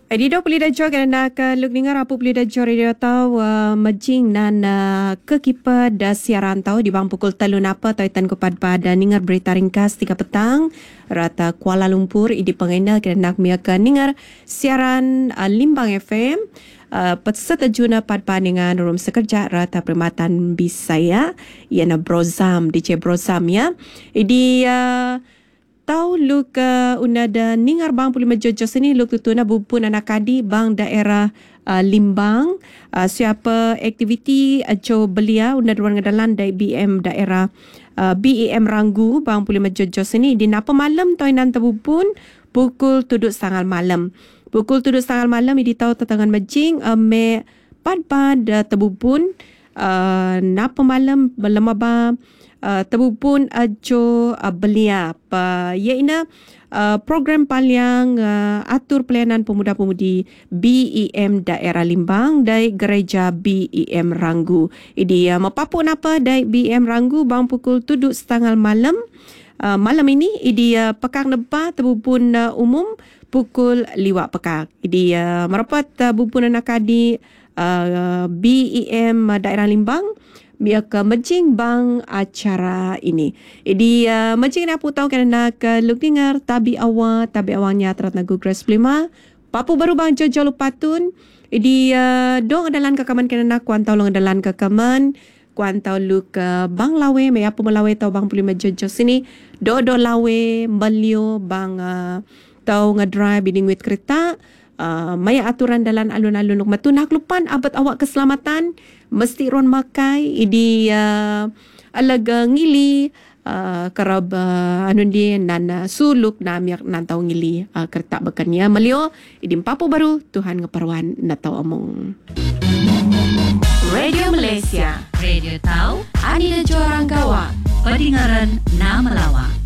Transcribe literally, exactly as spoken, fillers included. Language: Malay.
Edido puli da jo kerana ke luk dengar apa puli da jo radio tau uh, majing nan uh, ke kipa da siaran tau di bang pukul telun apa tau itan kupad pada ningar berita ringkas tiga petang rata Kuala Lumpur idi pengenal kerana miaka ningar siaran uh, Limbang F M uh, peserta juna pad dengan rum sekerja rata perkhidmatan Bisaya iana Brozam D J Brozam ya idi uh, tahu luk uh, unada ningar bang puli majojo sini luk tutuna bupun anak kadi bang daerah uh, Limbang uh, siapa aktiviti ajo belia unada ruang ngadalan dari B M daerah uh, B E M Ranggu bang puli majojo sini di napa malam toinan tabupun pukul tuduk setengah malam pukul tuduk setengah malam ini tahu tetangan majing uh, me pad-pad uh, tabupun uh, napa malam belemaba Uh, tebupun ajo uh, belia pa iaitu uh, program paling uh, atur pelayanan pemuda-pemudi B E M daerah Limbang dari gereja B E M Ranggu. Ini uh, mapapun apa dari B E M Ranggu bang pukul tuduk setengah malam. Uh, malam ini ini uh, pekak nepa tebupun uh, umum pukul liwat pekak. Ini uh, merapat uh, bupun anak kadi uh, B E M uh, daerah Limbang biar ke majing bang acara ini. Jadi uh, majing ni aku tahu kerana ke luk dengar tabi awak, tabi awaknya terat nagu Grace Lima. Papu baru bang Jojo Lupatun. Jadi uh, dong adalan kekaman kerana kuan tahu long adalan kekaman. Kuan tahu luk uh, bang lawe, me apa melawe tahu bang puli majojo sini. Do do lawe, melio bang uh, tahu ngedrive biding with kereta. Uh, maya aturan dalam alun-alun nuk matunak lupan abad awak keselamatan mesti ron makai idi uh, alaga ngili uh, kerab uh, anu dia nan uh, suluk na miak nan tau ngili uh, kertak bekania melio idi papu baru Tuhan ngeperwan na tau omong Radio Malaysia Radio tau ani da jorang gawa padingaran na Melawak.